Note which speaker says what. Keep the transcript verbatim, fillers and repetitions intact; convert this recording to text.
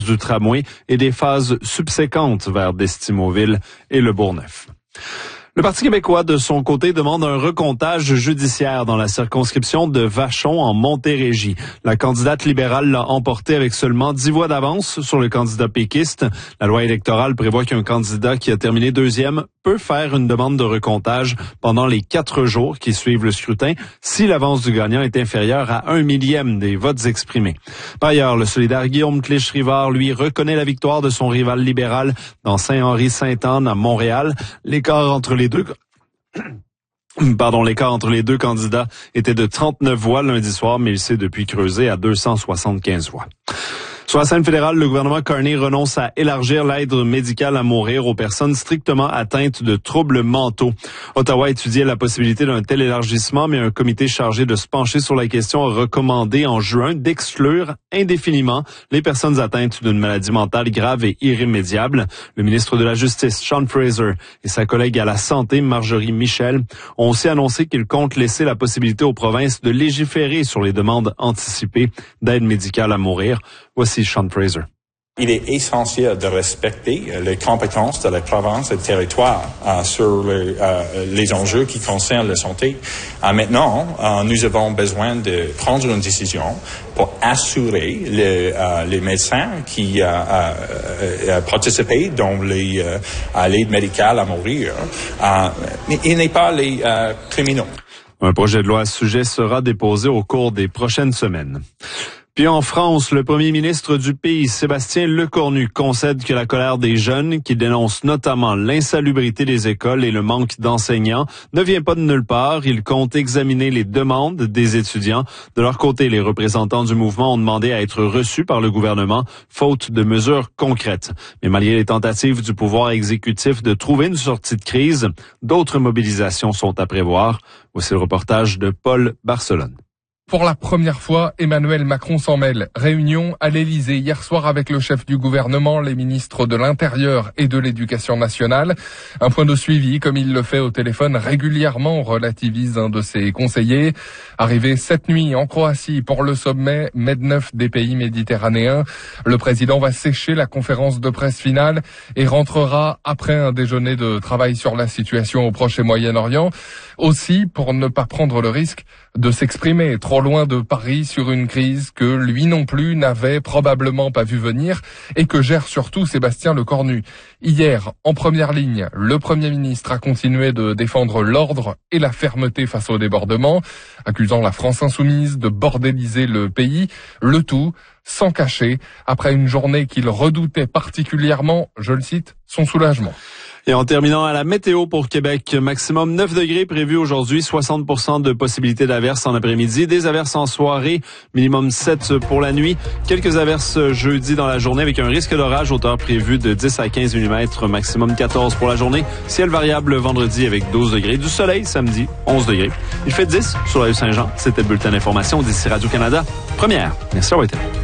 Speaker 1: du tramway et des phases subséquentes vers Destimoville et le Bourgneuf. Le Parti québécois, de son côté, demande un recomptage judiciaire dans la circonscription de Vachon en Montérégie. La candidate libérale l'a emporté avec seulement dix voix d'avance sur le candidat péquiste. La loi électorale prévoit qu'un candidat qui a terminé deuxième peut faire une demande de recomptage pendant les quatre jours qui suivent le scrutin si l'avance du gagnant est inférieure à un millième des votes exprimés. Par ailleurs, le solidaire Guillaume Clich-Rivard, lui, reconnaît la victoire de son rival libéral dans Saint-Henri-Sainte-Anne à Montréal. L'écart entre les deux Pardon, l'écart entre les deux candidats était de trente-neuf voix lundi soir, mais il s'est depuis creusé à deux cent soixante-quinze voix. Sur la scène fédérale, le gouvernement Carney renonce à élargir l'aide médicale à mourir aux personnes strictement atteintes de troubles mentaux. Ottawa étudiait la possibilité d'un tel élargissement, mais un comité chargé de se pencher sur la question a recommandé en juin d'exclure indéfiniment les personnes atteintes d'une maladie mentale grave et irrémédiable. Le ministre de la Justice, Sean Fraser, et sa collègue à la Santé, Marjorie Michel, ont aussi annoncé qu'ils comptent laisser la possibilité aux provinces de légiférer sur les demandes anticipées d'aide médicale à mourir. Voici Sean Fraser.
Speaker 2: Il est essentiel de respecter les compétences de la province et du territoire euh, sur le, euh, les enjeux qui concernent la santé. Euh, maintenant, euh, nous avons besoin de prendre une décision pour assurer le, euh, les médecins qui euh, euh, euh, participent dans les, euh, l'aide médicale à mourir. Euh, mais il n'est pas les euh, criminels.
Speaker 1: Un projet de loi à ce sujet sera déposé au cours des prochaines semaines. Puis en France, le premier ministre du pays, Sébastien Lecornu, concède que la colère des jeunes, qui dénoncent notamment l'insalubrité des écoles et le manque d'enseignants, ne vient pas de nulle part. Il compte examiner les demandes des étudiants. De leur côté, les représentants du mouvement ont demandé à être reçus par le gouvernement, faute de mesures concrètes. Mais malgré les tentatives du pouvoir exécutif de trouver une sortie de crise, d'autres mobilisations sont à prévoir. Voici le reportage de Paul Barcelone.
Speaker 3: Pour la première fois, Emmanuel Macron s'en mêle. Réunion à l'Élysée hier soir avec le chef du gouvernement, les ministres de l'Intérieur et de l'Éducation nationale. Un point de suivi, comme il le fait au téléphone régulièrement, relativise un de ses conseillers. Arrivé cette nuit en Croatie pour le sommet Medneuf des pays méditerranéens, le président va sécher la conférence de presse finale et rentrera après un déjeuner de travail sur la situation au Proche et Moyen-Orient. Aussi, pour ne pas prendre le risque de s'exprimer trop loin de Paris sur une crise que lui non plus n'avait probablement pas vu venir et que gère surtout Sébastien Lecornu. Hier, en première ligne, le Premier ministre a continué de défendre l'ordre et la fermeté face au débordement, accusant la France insoumise de bordéliser le pays, le tout sans cacher, après une journée qu'il redoutait particulièrement, je le cite, son soulagement.
Speaker 1: Et en terminant à la météo pour Québec, maximum neuf degrés prévu aujourd'hui, soixante pour cent de possibilité d'averses en après-midi, des averses en soirée, minimum sept pour la nuit, quelques averses jeudi dans la journée avec un risque d'orage, hauteur prévue de dix à quinze millimètres, maximum quatorze pour la journée, ciel variable vendredi avec douze degrés, du soleil samedi, onze degrés. Il fait dix sur la rue Saint-Jean. C'était le bulletin d'information d'ici Radio-Canada. Première. Merci à vous.